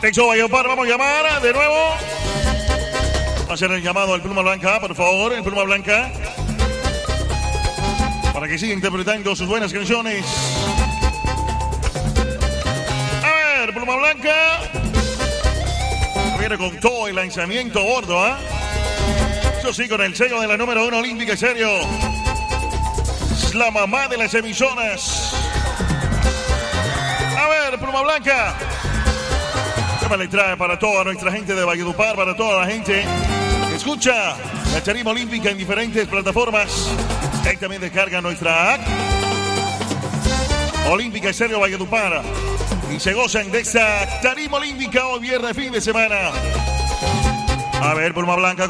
Atención, Valledupar, vamos a llamar de nuevo. Va a hacer el llamado al Pluma Blanca, por favor, el Pluma Blanca. Para que siga interpretando sus buenas canciones. A ver, Pluma Blanca. Viene con todo el lanzamiento gordo, ¿ah? Eso sí, con el sello de la número 1 olímpica, en serio. Es la mamá de las emisoras. A ver, Pluma Blanca. ¿Qué le trae para toda nuestra gente de Valledupar, para toda la gente que escucha la tarima olímpica en diferentes plataformas? Ahí también descarga nuestra app Olímpica Estéreo Valledupar y se gozan de esta tarima olímpica hoy viernes, fin de semana. A ver, Pluma Blanca.